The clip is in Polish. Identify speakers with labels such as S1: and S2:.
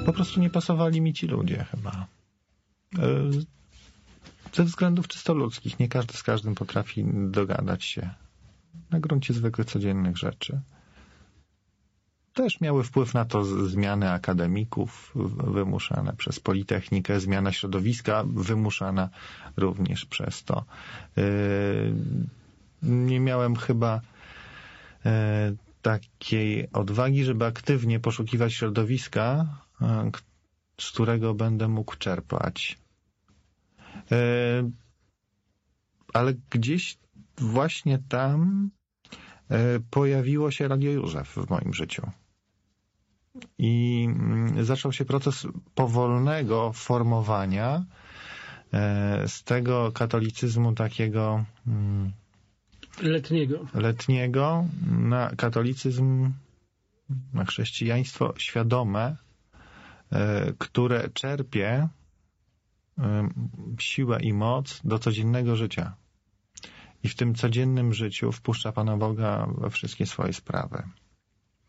S1: Po prostu nie pasowali mi ci ludzie chyba. Ze względów czysto ludzkich. Nie każdy z każdym potrafi dogadać się na gruncie zwykłych, codziennych rzeczy. Też miały wpływ na to zmiany akademików wymuszane przez Politechnikę, zmiana środowiska wymuszana również przez to. Nie miałem chyba takiej odwagi, żeby aktywnie poszukiwać środowiska, z którego będę mógł czerpać. Ale gdzieś właśnie tam pojawiło się Radio Józef w moim życiu. I zaczął się proces powolnego formowania z tego katolicyzmu takiego letniego na katolicyzm, na chrześcijaństwo świadome, które czerpie siłę i moc do codziennego życia. I w tym codziennym życiu wpuszcza Pana Boga we wszystkie swoje sprawy.